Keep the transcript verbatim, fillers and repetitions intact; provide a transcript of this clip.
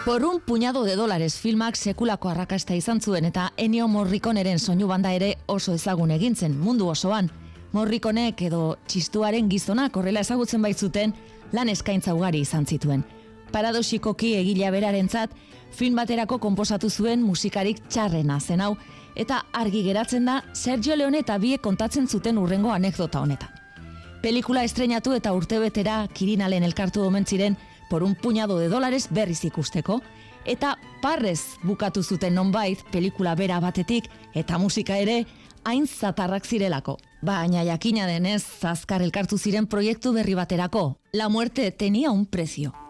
Por un puñado de dólares filmak sekulako arrakasta izan zuen eta Ennio Morriconeren soinu banda ere oso ezagun egintzen mundu osoan. Morriconek edo txistuaren gizonak horrela ezagutzen baitzuten lan eskaintza ugari izan zituen. Paradoxikoki egilea berarentzat film baterako konposatu zuen musikarik txarrena zen hau eta argi geratzen da Sergio Leone eta biek kontatzen zuten urrengo anekdota honetan. Pelikula estreinatu eta urtebetera Kirinalen elkartu omen ziren por un puñado de dólares berriz ikusteko, eta parrez bukatu zuten nonbait pelikula bera batetik eta musika ere hain zatarrak zirelako. Baina jakina denez, azkar elkartu ziren proiektu berri baterako. La muerte tenía un precio.